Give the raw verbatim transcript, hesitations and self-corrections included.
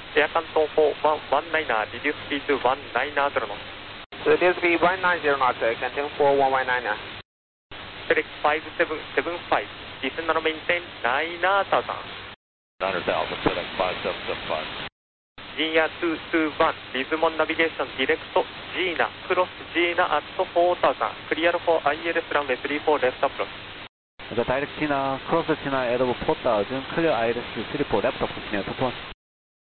Air Canton for one niner, reduce speed to one nine zero knots. Reduce speed one nine zero knots, Canton for one one niner. Select five seven seven five, descend and maintain nine thousand. nine thousand, select five seven seven five. Gina two two one, Lismon navigation direct Gina, cross Gina at four thousand, clear for I L S runway three four left approach. The direct Gina, cross Gina at four thousand, clear I L S three four left approach near to one.